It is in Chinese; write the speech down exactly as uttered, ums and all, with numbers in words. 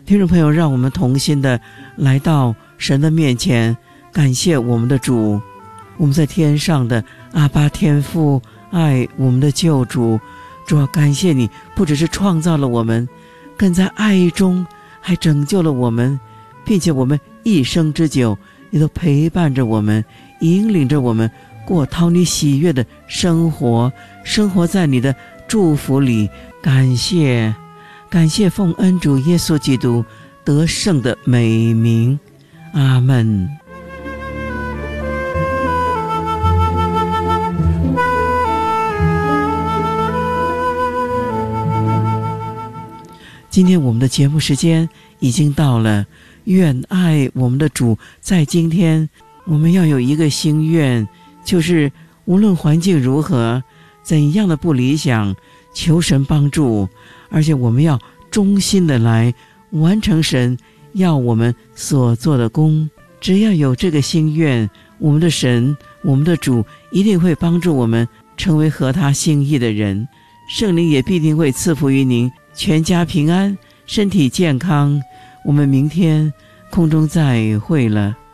听众朋友，让我们同心的来到神的面前，感谢我们的主，我们在天上的阿爸天父，爱我们的救主。主要感谢你，不只是创造了我们，更在爱中还拯救了我们，并且我们一生之久你都陪伴着我们，引领着我们过讨你喜悦的生活，生活在你的祝福里。感谢感谢奉恩主耶稣基督得胜的美名，阿们。今天我们的节目时间已经到了，愿爱我们的主在今天我们要有一个心愿，就是无论环境如何，怎样的不理想，求神帮助，而且我们要忠心的来完成神要我们所做的工。只要有这个心愿，我们的神，我们的主一定会帮助我们成为合他心意的人，圣灵也必定会赐福于您，全家平安，身体健康。我们明天空中再会了。